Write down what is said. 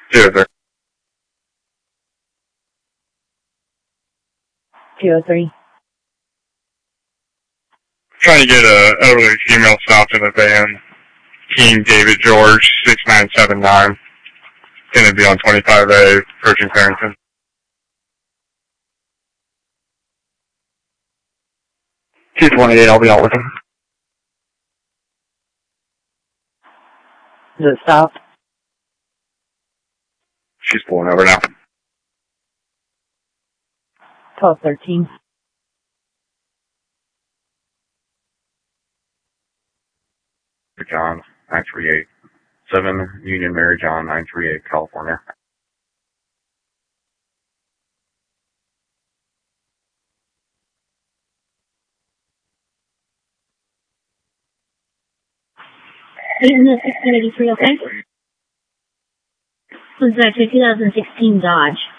Yes, sir. 203. Trying to get a elderly female stopped in the van. King David George, 6979. Going to be on 25A, approaching Farrington. 228, I'll be out with him. Is it stopped? She's pulling over now. 1213. John, 938. 7 Union Mary John, 938, California. In the 1683, okay? Was that a 2016 Dodge?